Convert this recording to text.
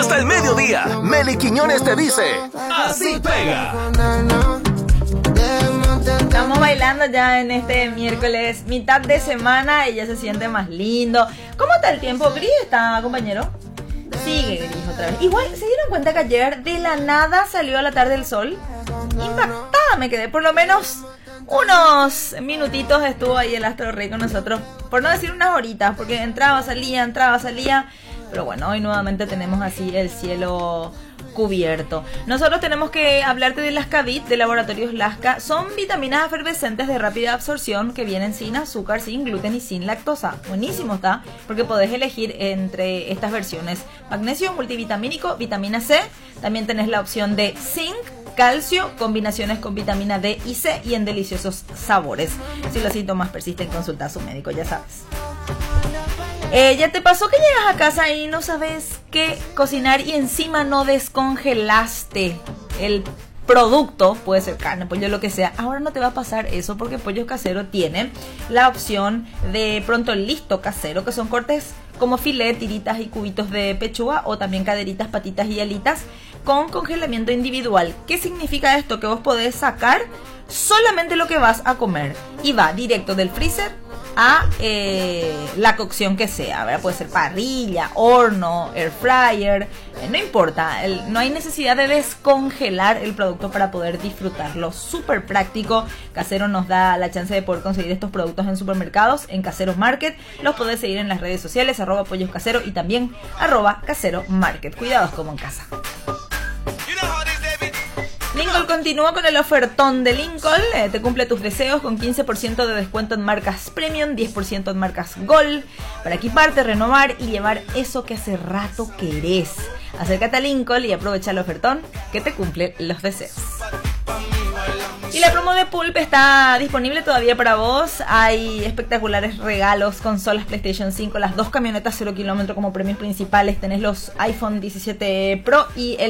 hasta el mediodía. Meli Quiñones te dice, así pega. Estamos bailando ya en este miércoles, mitad de semana, y ya se siente más lindo. ¿Cómo está el tiempo? ¿Gris está, compañero? Sigue gris otra vez. Igual, ¿se dieron cuenta que ayer de la nada salió a la tarde el sol? Impactada me quedé, por lo menos unos minutitos estuvo ahí el Astro Rey con nosotros, por no decir unas horitas, porque entraba, salía. Pero bueno, hoy nuevamente tenemos así el cielo cubierto. Nosotros tenemos que hablarte de las Cavit de Laboratorios Lasca. Son vitaminas efervescentes de rápida absorción que vienen sin azúcar, sin gluten y sin lactosa. Buenísimo está, porque podés elegir entre estas versiones: magnesio multivitamínico, vitamina C. También tenés la opción de zinc, calcio, combinaciones con vitamina D y C y en deliciosos sabores. Si los síntomas persisten, consulta a su médico, ya sabes. ¿Ya te pasó que llegas a casa y no sabes qué cocinar y encima no descongelaste el producto? Puede ser carne, pollo, lo que sea. Ahora no te va a pasar eso, porque Pollos Casero tiene la opción de pronto listo casero, que son cortes como filet, tiritas y cubitos de pechuga, o también caderitas, patitas y alitas con congelamiento individual. ¿Qué significa esto? Que vos podés sacar solamente lo que vas a comer y va directo del freezer a la cocción que sea, ¿verdad? Puede ser parrilla, horno, air fryer, no importa, no hay necesidad de descongelar el producto para poder disfrutarlo. Súper práctico. Casero nos da la chance de poder conseguir estos productos en supermercados, en Caseros Market. Los podés seguir en las redes sociales, @Pollos Casero y también @Casero Market. Cuidados como en casa. Lincoln continúa con el ofertón de Lincoln. Te cumple tus deseos con 15% de descuento en marcas Premium, 10% en marcas Gold, para equiparte, renovar y llevar eso que hace rato querés. Acércate a Lincoln y aprovecha el ofertón que te cumple los deseos. Y la promo de Pulp está disponible todavía para vos. Hay espectaculares regalos: consolas PlayStation 5, las 2 camionetas 0 kilómetros como premios principales. Tenés los iPhone 17 Pro y el